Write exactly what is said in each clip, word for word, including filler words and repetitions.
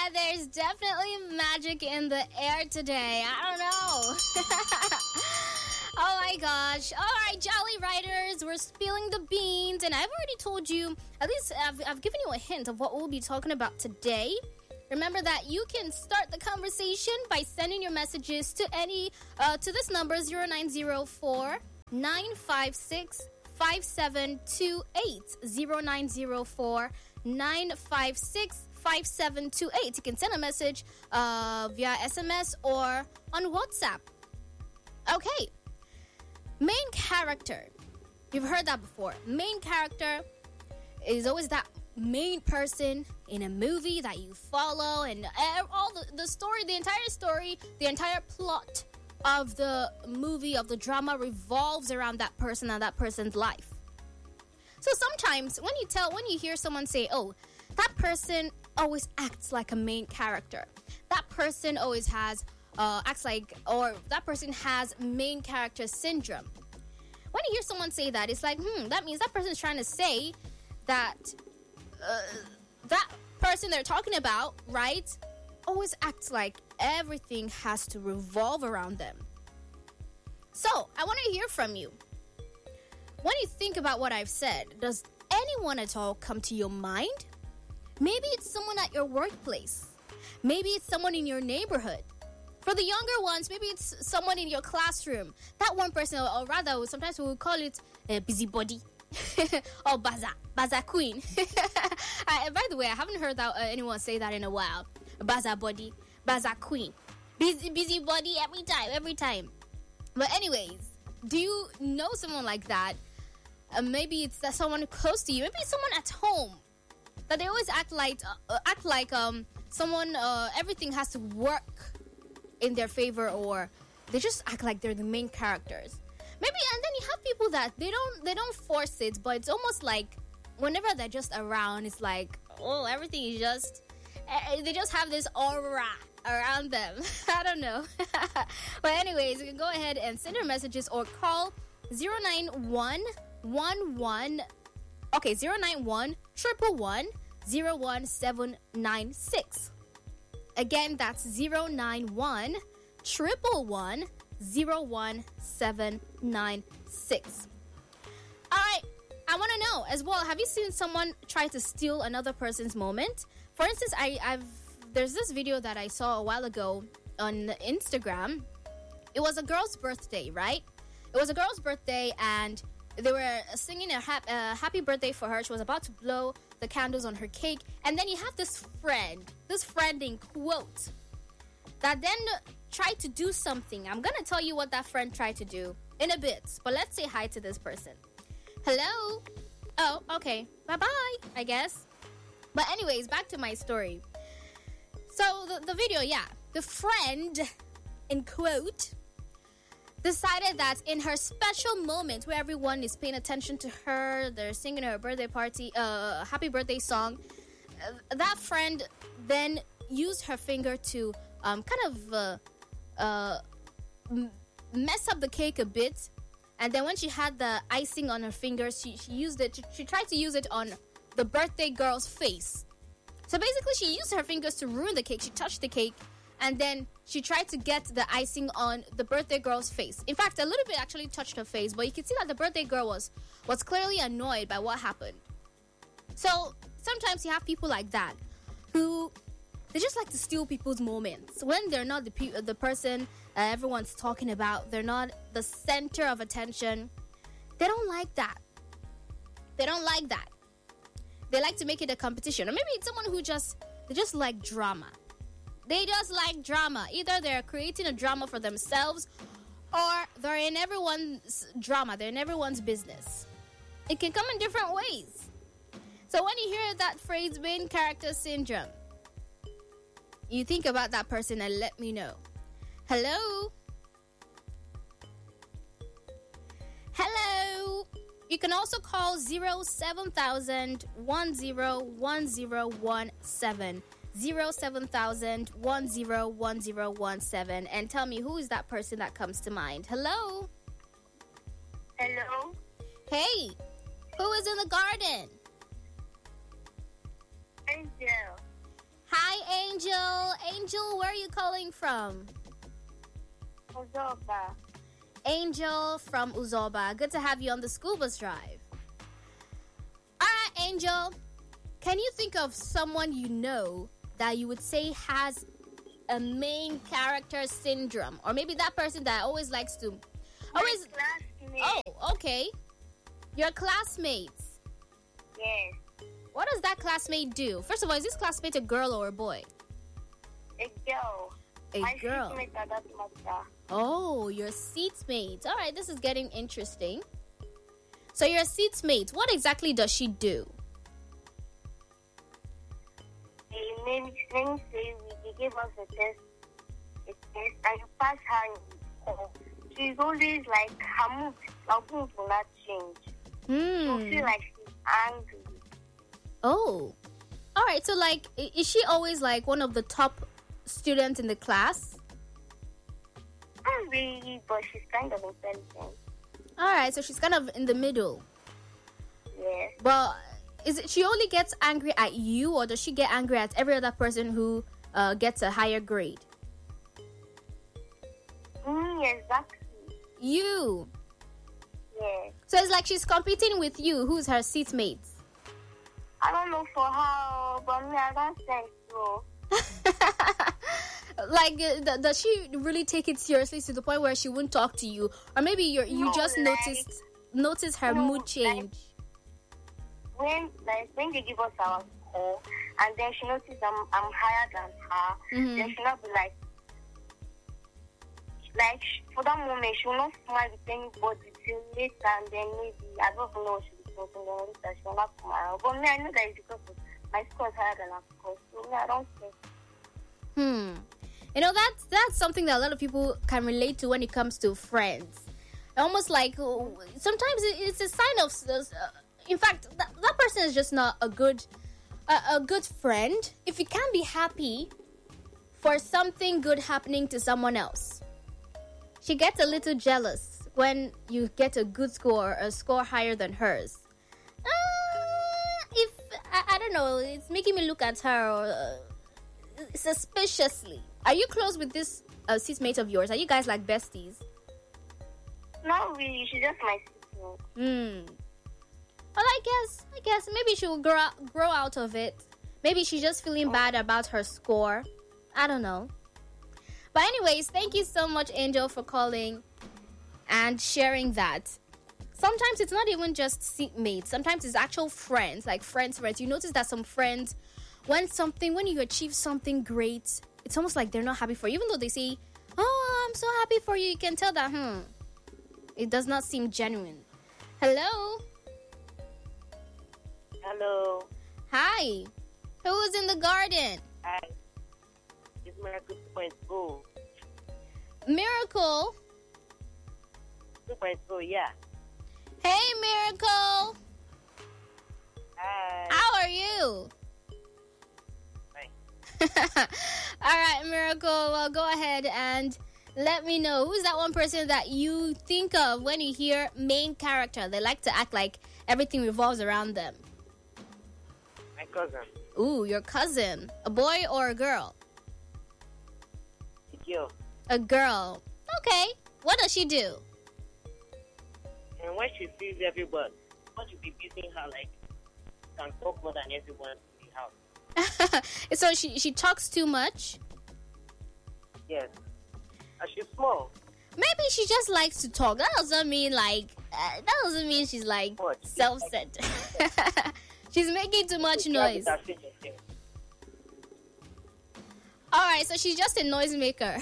Yeah, there's definitely magic in the air today. I don't know. Oh my gosh. All right, Jolly Riders, we're spilling the beans. And I've already told you, at least I've, I've given you a hint of what we'll be talking about today. Remember that you can start the conversation by sending your messages to any, uh, to this number, zero nine zero four, nine five six, five seven two eight. zero nine zero four, nine five six, five seven two eight. You can send a message uh, via S M S or on WhatsApp. Okay. Main character. You've heard that before. Main character is always that main person in a movie that you follow, and all the, the story, the entire story, the entire plot of the movie, of the drama revolves around that person and that person's life. So sometimes when you tell, when you hear someone say, oh, that person always acts like a main character. That person always has, uh, acts like, or that person has main character syndrome. When you hear someone say that, it's like, hmm, that means that person is trying to say that uh, that person they're talking about, right, always acts like everything has to revolve around them. So, I want to hear from you. When you think about what I've said, does anyone at all come to your mind? Maybe it's someone at your workplace. Maybe it's someone in your neighborhood. For the younger ones, maybe it's someone in your classroom. That one person, or rather, sometimes we will call it a busybody. Or baza, baza queen. I, by the way, I haven't heard that, uh, anyone say that in a while. Baza body, baza queen. Busy, busy body every time, every time. But anyways, do you know someone like that? Uh, maybe it's uh, someone close to you. Maybe it's someone at home. That they always act like, uh, act like um someone, uh, everything has to work in their favor, or they just act like they're the main characters. Maybe, and then you have people that they don't they don't force it, but it's almost like whenever they're just around, it's like, oh, everything is just, uh, they just have this aura around them. I don't know. But anyways, you can go ahead and send your messages or call zero nine one one one, okay, zero nine one one one one zero one seven nine six. Again, that's zero nine one one one one zero one seven nine six. All right, I want to know as well, have you seen someone try to steal another person's moment? For instance, I, I've there's this video that I saw a while ago on Instagram. It was a girl's birthday, right? It was a girl's birthday, and they were singing a hap- uh, happy birthday for her. She was about to blow the candles on her cake, and then you have this friend, this friend in quote, that then tried to do something. I'm gonna tell you what that friend tried to do in a bit, but let's say hi to this person. Hello? Oh, okay. Bye-bye, I guess. But anyways, back to my story. So the, the video, yeah, the friend in quote decided that in her special moment where everyone is paying attention to her, they're singing her birthday party, uh, happy birthday song, uh, that friend then used her finger to um, kind of uh, uh, m- mess up the cake a bit. And then when she had the icing on her fingers, she, she used it, she, she tried to use it on the birthday girl's face. So basically, she used her fingers to ruin the cake. She touched the cake, and then she tried to get the icing on the birthday girl's face. In fact, a little bit actually touched her face, but you can see that the birthday girl was, was clearly annoyed by what happened. So sometimes you have people like that who, they just like to steal people's moments. When they're not the, pe- the person uh, everyone's talking about, they're not the center of attention, they don't like that. They don't like that. They like to make it a competition. Or maybe it's someone who just, they just like drama. They just like drama. Either they're creating a drama for themselves, or they're in everyone's drama. They're in everyone's business. It can come in different ways. So when you hear that phrase, main character syndrome, you think about that person and let me know. Hello? Hello? You can also call zero seven thousand one zero one zero one seven. zero seven thousand one zero one zero one seven and tell me who is that person that comes to mind. Hello? Hello? Hey, who is in the garden? Angel. Hi, Angel. Angel. Where are you calling from? Uzoba. Angel from Uzoba. Good to have you on the school bus drive. All right, Angel. Can you think of someone you know that you would say has a main character syndrome? Or maybe that person that always likes to... always. Classmate. Oh, okay. Your classmates. Yes. What does that classmate do? First of all, is this classmate a girl or a boy? A girl. A My girl. seatmate at that matter. Oh, your seatmate. All right, this is getting interesting. So your seatmate, what exactly does she do? They made me say we they gave us a test, a test, and you pass her. Oh, she's always like her mood, her mood will not change. She'll Hmm. feel like she's angry. Oh. All right, so like, i- is she always like one of the top students in the class? Not really, but she's kind of intelligent. All right, so she's kind of in the middle. Yes. But is it she only gets angry at you, or does she get angry at every other person who uh, gets a higher grade? Me, exactly. You. Yes. So it's like she's competing with you. Who's her seatmates? I don't know for how, but me, I don't think so. Like, uh, th- does she really take it seriously to the point where she won't talk to you, or maybe you you No, just like- noticed notice her No, mood like- change? When, like, when they give us our score, and then she notices I'm, I'm higher than her, Mhm. then she'll not be like, like, sh- for that moment, she will not smile with anybody till later, and then maybe, I don't know what she'll be thinking, then later she will not smile. But me, I know that it's because of my score is higher than her score, so me, I don't think. Hmm. You know, that's that's something that a lot of people can relate to when it comes to friends. Almost like uh, sometimes it- it's a sign of. Uh, in fact, that, that person is just not a good a, a good friend if you can't be happy for something good happening to someone else. She gets a little jealous when you get a good score, a score higher than hers. Uh, if I, I don't know, it's making me look at her uh, suspiciously. Are you close with this uh, seatmate of yours? Are you guys like besties? Not really, she's just my sister. Hmm. Well, I guess, I guess maybe she will grow out, grow out of it. Maybe she's just feeling bad about her score. I don't know. But anyways, thank you so much, Angel, for calling and sharing that. Sometimes it's not even just seatmates. Sometimes it's actual friends, like friends, friends. You notice that some friends, when something, when you achieve something great, it's almost like they're not happy for you. Even though they say, "Oh, I'm so happy for you," you can tell that, hmm, it does not seem genuine. Hello? Hello. Hi. Who's in the garden? Hi. It's Miracle two point oh. Miracle. two point oh, yeah. Hey, Miracle. Hi. How are you? Fine. All right, Miracle. Well, go ahead and let me know who's that one person that you think of when you hear main character. They like to act like everything revolves around them. My cousin. Ooh, your cousin. A boy or a girl? Yo. A girl. Okay. What does she do? And when she sees everybody, when she be beating her, like, can talk more than everyone in the house. So she she talks too much. Yes. And she's small. Maybe she just likes to talk. That doesn't mean like uh, that doesn't mean she's like What? self-centered. She's making too much She noise. has it herself. All right, so she's just a noisemaker.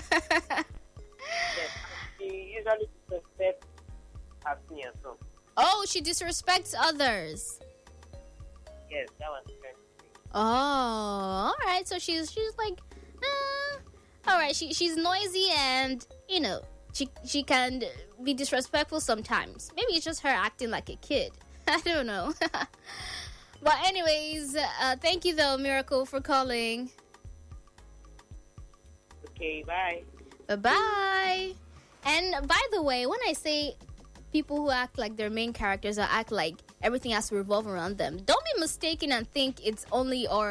Yes. She usually disrespects her senior, so. Oh, she disrespects others. Yes, that was the first thing. Oh, all right. So she's she's like, uh, all right. She she's noisy and you know she she can be disrespectful sometimes. Maybe it's just her acting like a kid. I don't know. But anyways, uh, thank you though, Miracle, for calling. Okay, bye. Bye bye. And by the way, when I say people who act like their main characters or act like everything has to revolve around them, don't be mistaken and think it's only or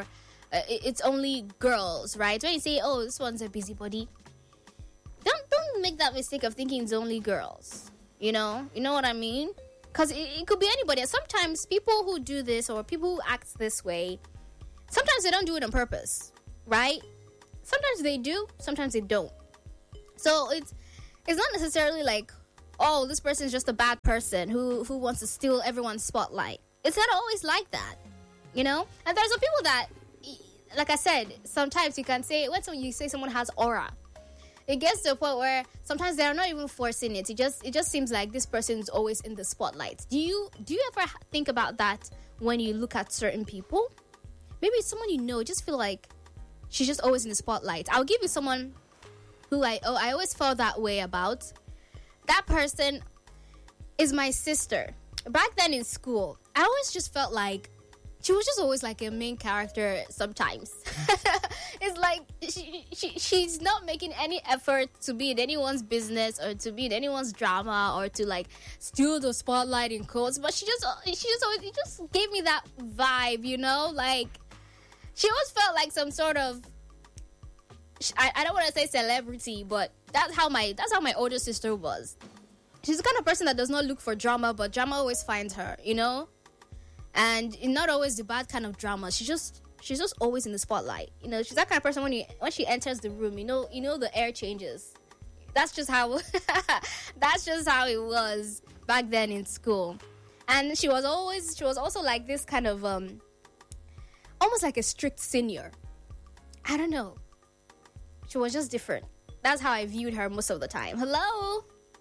uh, it's only girls, right? When you say, oh, this one's a busybody, don't don't make that mistake of thinking it's only girls. You know, you know what I mean? Because it, it could be anybody. And sometimes people who do this or people who act this way, sometimes they don't do it on purpose, right? Sometimes they do, sometimes they don't. So it's it's not necessarily like, oh, this person is just a bad person who, who wants to steal everyone's spotlight. It's not always like that, you know? And there's some people that, like I said, sometimes you can say, when you say someone has aura, it gets to a point where sometimes they're not even forcing it. It just it just seems like this person is always in the spotlight. Do you do you ever think about that when you look at certain people? Maybe it's someone you know, just feel like she's just always in the spotlight. I'll give you someone who I oh I always felt that way about. That person is my sister. Back then in school, I always just felt like she was just always like a main character sometimes. It's like she, she she's not making any effort to be in anyone's business or to be in anyone's drama or to like steal the spotlight in quotes. But she just she just always it just gave me that vibe, you know? Like she always felt like some sort of I, I don't want to say celebrity, but that's how my that's how my older sister was. She's the kind of person that does not look for drama, but drama always finds her, you know? And not always the bad kind of drama. She just she's just always in the spotlight. You know, she's that kind of person when you when she enters the room, you know, you know the air changes. That's just how that's just how it was back then in school. And she was always she was also like this kind of um almost like a strict senior. I don't know. She was just different. That's how I viewed her most of the time. Hello?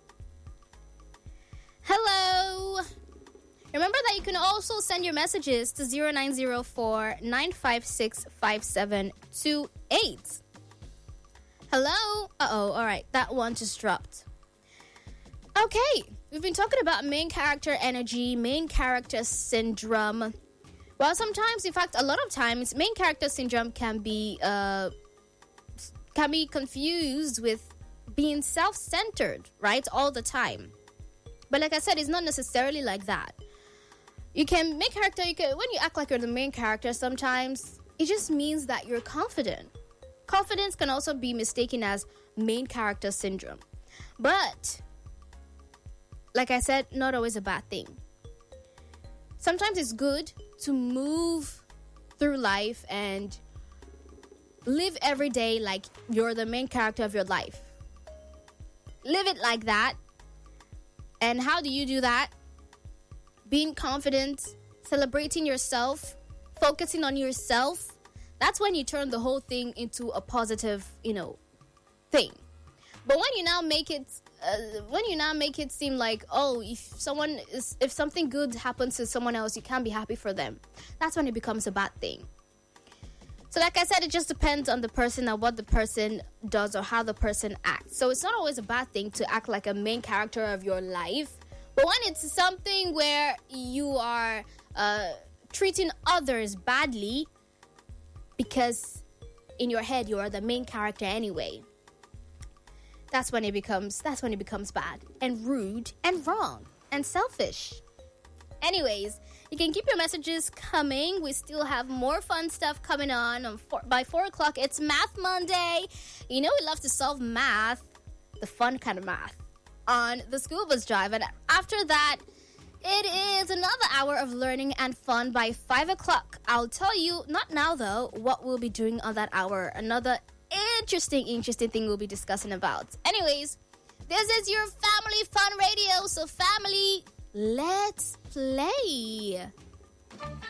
Hello? Remember that you can also send your messages to zero nine zero four, nine five six, five seven two eight. Hello? Uh-oh, all right. That one just dropped. Okay. We've been talking about main character energy, main character syndrome. Well, sometimes, in fact, a lot of times, main character syndrome can be uh, can be confused with being self-centered, right? All the time. But like I said, it's not necessarily like that. You can make character, you can, when you act like you're the main character, sometimes it just means that you're confident. Confidence can also be mistaken as main character syndrome. But, like I said, not always a bad thing. Sometimes it's good to move through life and live every day like you're the main character of your life. Live it like that. And how do you do that? Being confident, celebrating yourself, focusing on yourself. That's when you turn the whole thing into a positive, you know, thing. But when you now make it, uh, when you now make it seem like, oh, if someone is, if something good happens to someone else, you can't be happy for them. That's when it becomes a bad thing. So like I said, it just depends on the person and what the person does or how the person acts. So it's not always a bad thing to act like a main character of your life. But when it's something where you are uh, treating others badly because in your head you are the main character anyway, that's when it becomes that's when it becomes bad and rude and wrong and selfish. Anyways, you can keep your messages coming. We still have more fun stuff coming on. on four, by four o'clock, it's Math Monday. You know we love to solve math, the fun kind of math, on the School Bus Drive. And after that, it is another hour of learning and fun by five o'clock. I'll tell you, not now though, what we'll be doing on that hour. Another interesting, interesting thing we'll be discussing about. Anyways, this is your family fun radio. So family, let's play.